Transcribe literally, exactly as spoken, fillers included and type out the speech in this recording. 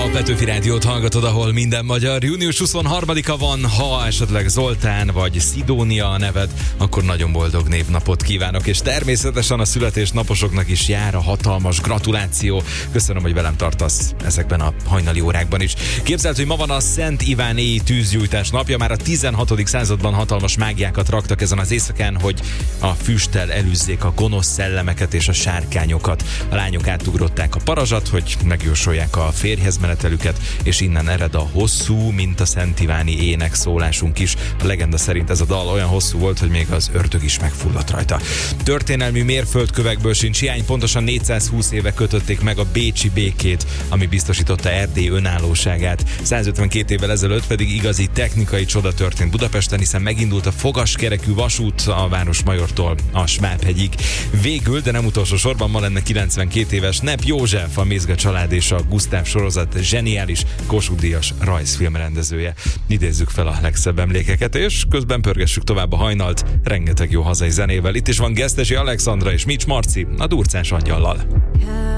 Petőfi Rádiót hallgatod, ahol minden magyar. június huszonharmadika van, ha esetleg Zoltán vagy Szidónia a neved, akkor nagyon boldog névnapot kívánok, és természetesen a születésnaposoknak is jár a hatalmas gratuláció. Köszönöm, hogy velem tartasz ezekben a hajnali órákban is. Képzeld, hogy ma van a Szent Iván éji tűzgyújtás napja, már a tizenhatodik században hatalmas mágiákat raktak ezen az éjszakán, hogy a füsttel elűzzék a gonosz szellemeket és a sárkányokat. A lányok átugrották a parazsat, hogy megjósolják a férjhez menetelüket, és innen ered a hosszú, mint a Szent Iváni énekszólásunk is. A legenda szerint ez a dal olyan hosszú volt, hogy még az ördög is megfulladt rajta. Történelmi mérföldkövekből sincs hiány, pontosan négyszázhúsz éve kötötték meg a bécsi békét, ami biztosította Erdély önállóságát. százötvenkét évvel ezelőtt pedig igazi technikai csoda történt Budapesten, hiszen megindult a fogaskerekű vasút a Városmajortól a Svábhegyig. Végül, de nem utolsó sorban, ma lenne kilencvenkét éves Nepp József, a Mézga család és a Gusztáv sorozat zseniális Kossuth-díjas rajzfilm rendezője. Idézzük fel a legszebb emlékeket, és közben pörgessük tovább a hajnalt rengeteg jó hazai zenével. Itt is van Gesztesi Alexandra és Mics Marci a Durcás Angyallal.